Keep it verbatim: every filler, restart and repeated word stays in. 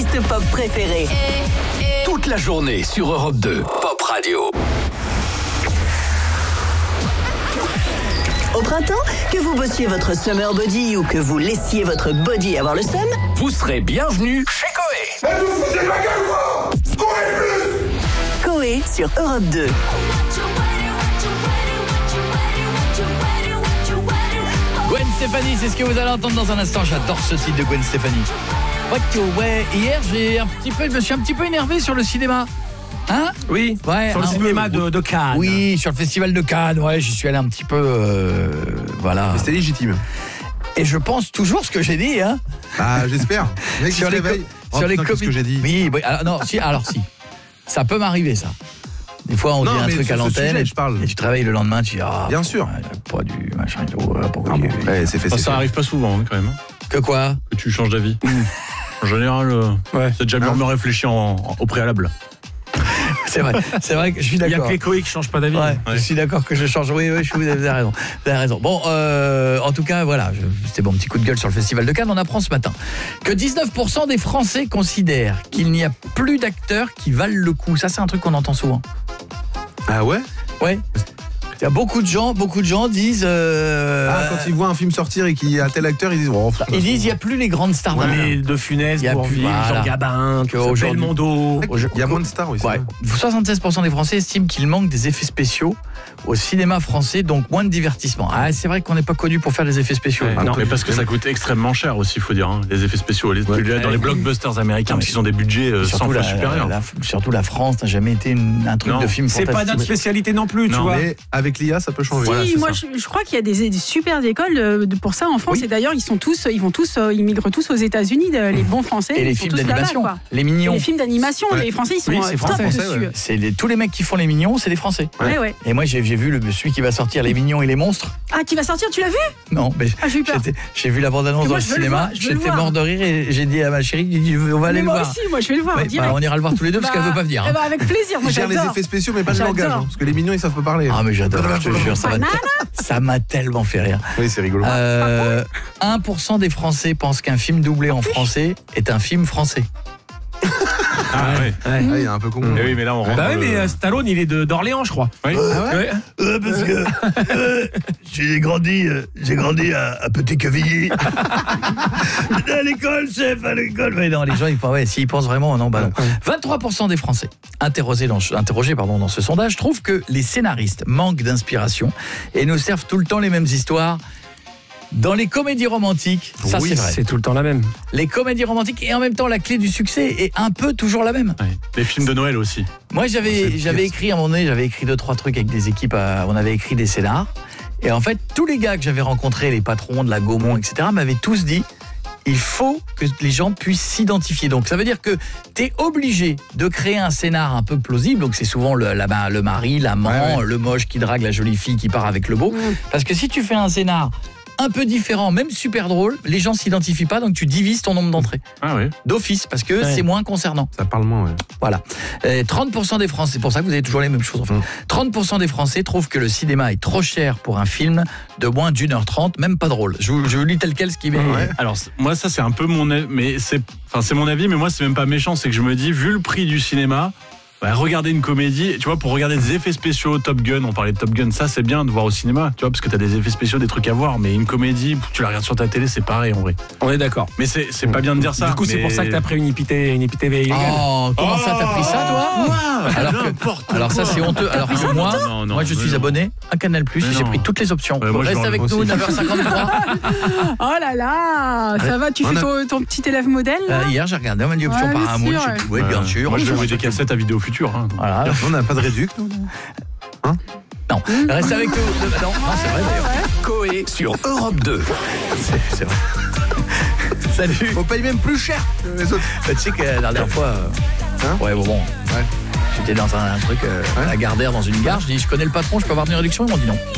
artistes pop préférés. Toute la journée sur Europe deux, Pop Radio. Au printemps, que vous bossiez votre summer body ou que vous laissiez votre body avoir le seum, Vous serez bienvenus chez Coé. Mais vous foutez ma gueule, quoi! Coé plus! Coé sur Europe deux. Gwen Stefani, c'est ce que vous allez entendre dans un instant. J'adore ce titre de Gwen Stefani. What you wear. Hier, j'ai un petit peu, je me suis un petit peu énervé sur le cinéma. Hein? Oui, Ouais, sur le un cinéma peu. de, de Cannes. Oui, sur le festival de Cannes, ouais, j'y suis allé un petit peu, euh, voilà. C'était légitime. Et je pense toujours ce que j'ai dit, hein. Ah, j'espère. Le mec, il se les réveille. co- Oh, sur les putain, qu'est-ce comédies. que j'ai dit. Oui, oui, alors, non, si, alors si. Ça peut m'arriver, ça. Des fois, on Non, dit un mais truc sur à ce l'antenne sujet, et, je parle. et tu te réveilles le lendemain, tu dis ah, Bien sûr. ouais, pas du machin et tout. ouais, pourquoi Ah bon, du- ouais, c'est fait, Ça, c'est ça fait. arrive pas souvent, hein, quand même. Que quoi? Que tu changes d'avis. En général, euh, Ouais. c'est déjà bien Non. de me réfléchir en- en- au préalable. C'est vrai, c'est vrai que je suis Il y a d'accord. que les Coé qui changent pas d'avis. Ouais, Ouais. je suis d'accord que je change. Oui, oui, je- vous avez raison. Vous avez raison. Bon, euh, en tout cas, voilà, je- c'était mon petit coup de gueule sur le Festival de Cannes. On apprend ce matin que dix-neuf pour cent des Français considèrent qu'il n'y a plus d'acteurs qui valent le coup. Ça, c'est un truc qu'on entend souvent. Ah ouais? Ouais. Il y a beaucoup de gens, beaucoup de gens disent. euh, Ah, quand ils voient un film sortir et qu'il y a tel acteur, ils disent oh, pff, ils disent il n'y a plus les grandes stars. Ouais, d'un mais De Funès, Il y a plus- Bourvil, voilà. Jean Gabin, Que aujourd'hui- Belmondo. il y a moins de stars aussi. Ouais. soixante-seize pour cent des Français estiment qu'il manque des effets spéciaux au cinéma français, donc moins de divertissement. Ah, c'est vrai qu'on n'est pas connu pour faire des effets spéciaux. Ouais, Ah, non, non. mais parce que ça coûte extrêmement cher aussi, il faut dire, hein, les effets spéciaux. Les, dans les blockbusters américains, parce qu'ils ont des budgets euh, cent Surtout fois la, supérieurs. la- surtout la France n'a jamais été une- un truc Non. de film C'est pas fantastique. notre spécialité non plus, tu Non, vois. Mais avec l'I A, ça peut changer. Si, Voilà, c'est moi ça. je, je crois qu'il y a des, des super écoles euh, de- pour ça en France Oui. et d'ailleurs ils sont tous ils vont tous euh, ils migrent tous aux États-Unis de- les bons Français Et les ils sont films tous là-bas, d'animation, quoi. les Et mignons. les films d'animation Ouais. les Français ils sont Oui, euh, c'est top français, dessus. ouais. C'est les- tous les mecs qui font les mignons, c'est des Français. Ouais, ouais. Et moi j'ai j'ai vu le, celui qui va sortir les mignons et les monstres. Ah qui va sortir, tu l'as vu? Non, mais Ah, j'ai eu peur. j'étais- j'ai vu la bande-annonce Parce que dans moi, le je veux le cinéma. voir, je veux le J'étais voir. mort de rire et j'ai dit à ma chérie, j'ai dit, on va aller Mais le moi voir. aussi, moi je vais le voir Ouais, direct. bah, on ira le voir tous les deux parce qu'elle veut pas venir. Eh hein. ben, avec plaisir, moi Ils gèrent les j'adore. effets spéciaux, mais pas le J'adore. langage. hein, parce que les mignons, ils savent pas parler. Ah mais j'adore, je te jure, ça m'a te- ça m'a tellement fait rire. Oui, c'est rigolo. Euh, un pour cent des Français pensent qu'un film doublé en français est un film français. Ah, ouais. Ah, il est un peu con. Eh oui, mais là, on rentre. Bah oui, dans le- mais euh, Stallone, il est de- d'Orléans, je crois. Oui. Ah ouais? Ouais. parce que euh, j'ai grandi, euh, j'ai grandi à, à Petit-Quevilly. J'étais à l'école, chef, à l'école. Mais non, les gens, ils pensent, ouais, s'ils pensent vraiment, non, bah non. vingt-trois pour cent des Français interrogés dans, interrogés, pardon, dans ce sondage trouvent que les scénaristes manquent d'inspiration et nous servent tout le temps les mêmes histoires. Dans les comédies romantiques, ça Oui, c'est vrai. c'est tout le temps la même. Les comédies romantiques et en même temps la clé du succès est un peu toujours la même. Ouais. Les films de Noël aussi. Moi, C'est j'avais le j'avais pire. écrit à un moment donné, j'avais écrit deux trois trucs avec des équipes, euh, on avait écrit des scénars. Et en fait, tous les gars que j'avais rencontrés, les patrons de la Gaumont, et cetera, m'avaient tous dit il faut que les gens puissent s'identifier. Donc, ça veut dire que tu es obligé de créer un scénar un peu plausible. Donc, c'est souvent le, la- ben, le mari, l'amant, Ouais, ouais. le moche qui drague la jolie fille qui part avec le beau. Parce que si tu fais un scénar un peu différent, même super drôle, les gens s'identifient pas, donc tu divises ton nombre d'entrées. Ah oui. D'office, parce que Ouais. c'est moins concernant. Ça parle moins, ouais. Voilà. Euh, trente pour cent des Français, c'est pour ça que vous avez toujours les mêmes choses en fait. Mm. trente pour cent des Français trouvent que le cinéma est trop cher pour un film de moins d'une heure trente, même pas drôle. Je vous, je vous lis tel quel ce qui m'est... Ouais. Alors c- moi ça c'est un peu mon avis, mais c'est enfin c'est mon avis, mais moi c'est même pas méchant, c'est que je me dis vu le prix du cinéma, bah, regarder une comédie, tu vois, pour regarder des effets spéciaux, Top Gun, on parlait de Top Gun, ça c'est bien de voir au cinéma, tu vois, parce que t'as des effets spéciaux, des trucs à voir, mais une comédie, tu la regardes sur ta télé, c'est pareil en vrai. On est d'accord. Mais c'est c'est pas bien de dire ça. Du coup, c'est mais- pour ça que t'as pris une I P T, une I P T V illégale. Oh, comment ça t'as pris ça toi alors, que- N'importe alors ça c'est honteux. Alors que moi, Non, non, moi je mais suis non. abonné à Canal Plus, Mais j'ai non. pris toutes les options. Ouais, moi, je Reste l'enlève avec aussi. nous, neuf heures cinquante-trois. Oh là là, ça va, tu On fais a- ton, ton petit élève modèle là? Euh, hier j'ai regardé, on m'a dit option Ouais, bien Paramount, sûr, je sais plus. Ouais, bien sûr. Moi je Ça jouais va, des ça- cassettes à vidéo future. Hein. Voilà. On n'a pas de réduc, nous. Non, reste avec nous. Non, non c'est vrai d'ailleurs. Coé sur Europe deux. C'est- C'est vrai. Salut. On paye même plus cher que les autres. Bah, tu sais que la dernière fois, euh, Hein ouais, bon, bon, Ouais. j'étais dans un, un truc euh, Ouais. à Gardère, dans une gare. Je dis, je connais le patron, je peux avoir une réduction. Ils m'ont dit non.